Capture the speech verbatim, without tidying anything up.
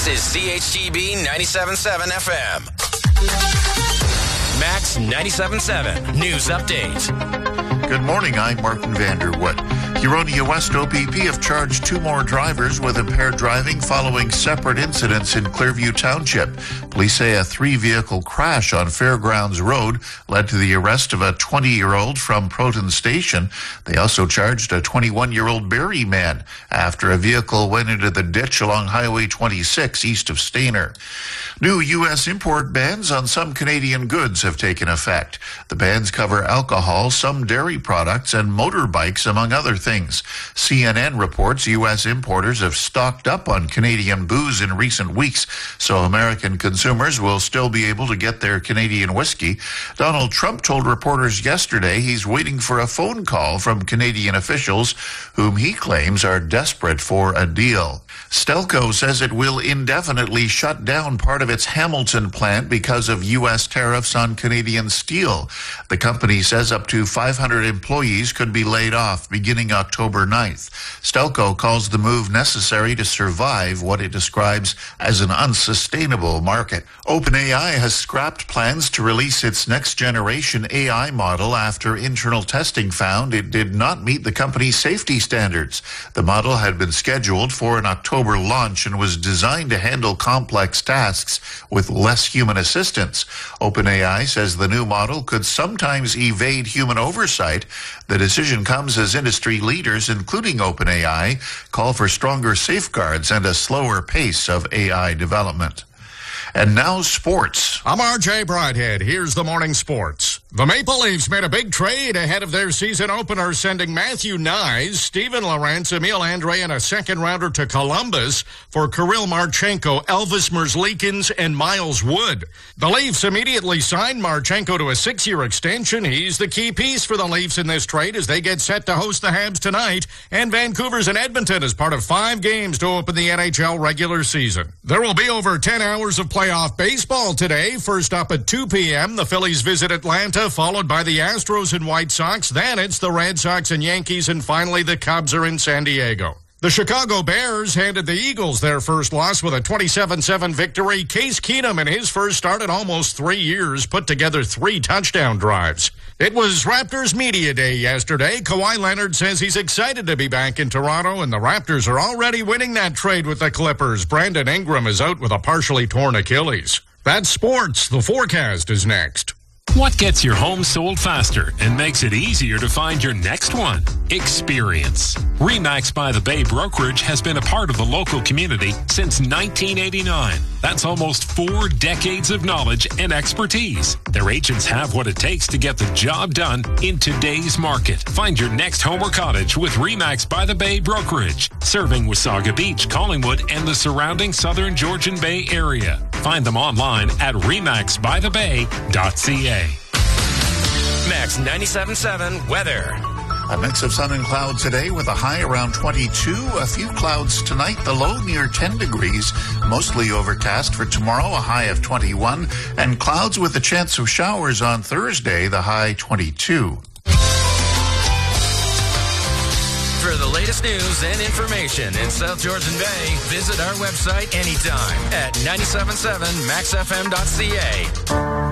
is C H G B ninety-seven point seven F M. Max ninety-seven point seven News Update. Good morning, I'm Martin Vanderwood. Huronia West O P P have charged two more drivers with impaired driving following separate incidents in Clearview Township. Police say a three-vehicle crash on Fairgrounds Road led to the arrest of a twenty-year-old from Proton Station. They also charged a twenty-one-year-old Barrie man after a vehicle went into the ditch along Highway twenty-six east of Stainer. New U S import bans on some Canadian goods have taken effect. The bans cover alcohol, some dairy products, and motorbikes, among other things. C N N reports U S importers have stocked up on Canadian booze in recent weeks, so American consumers will still be able to get their Canadian whiskey. Donald Trump told reporters yesterday he's waiting for a phone call from Canadian officials whom he claims are desperate for a deal. Stelco says it will indefinitely shut down part of its Hamilton plant because of U S tariffs on Canadian steel. The company says up to five hundred employees could be laid off beginning October ninth. Stelco calls the move necessary to survive what it describes as an unsustainable market. OpenAI has scrapped plans to release its next-generation A I model after internal testing found it did not meet the company's safety standards. The model had been scheduled for an October launch and was designed to handle complex tasks with less human assistance. OpenAI says the new model could sometimes evade human oversight. The decision comes as industry leaders, including OpenAI, call for stronger safeguards and a slower pace of A I development. And now sports. I'm R J Brighthead. Here's the morning sports. The Maple Leafs made a big trade ahead of their season opener, sending Matthew Knies, Steven Lorentz, Emil Andre, and a second-rounder to Columbus for Kirill Marchenko, Elvis Merzlikins, and Miles Wood. The Leafs immediately signed Marchenko to a six-year extension. He's the key piece for the Leafs in this trade as they get set to host the Habs tonight, and Vancouver's in Edmonton as part of five games to open the N H L regular season. There will be over ten hours of playoff baseball today. First up at two p.m., the Phillies visit Atlanta, followed by the Astros and White Sox. Then it's the Red Sox and Yankees, and finally the Cubs are in San Diego. The Chicago Bears handed the Eagles their first loss with a twenty-seven seven victory. Case Keenum, in his first start in almost three years, put together three touchdown drives. It was Raptors Media Day yesterday. Kawhi Leonard says he's excited to be back in Toronto, and the Raptors are already winning that trade with the Clippers. Brandon Ingram is out with a partially torn Achilles. That's sports. The forecast is next. What gets your home sold faster and makes it easier to find your next one? Experience. RE/MAX by the Bay Brokerage has been a part of the local community since nineteen eighty-nine. That's almost four decades of knowledge and expertise. Their agents have what it takes to get the job done in today's market. Find your next home or cottage with RE/MAX by the Bay Brokerage, serving Wasaga Beach, Collingwood, and the surrounding southern Georgian Bay area. Find them online at remax by the bay dot c a. Max ninety-seven point seven weather. A mix of sun and clouds today with a high around twenty-two. A few clouds tonight, the low near ten degrees. Mostly overcast for tomorrow, a high of twenty-one. And clouds with a chance of showers on Thursday, the high twenty-two. For the latest news and information in South Georgian Bay, visit our website anytime at ninety-seven point seven max f m dot c a.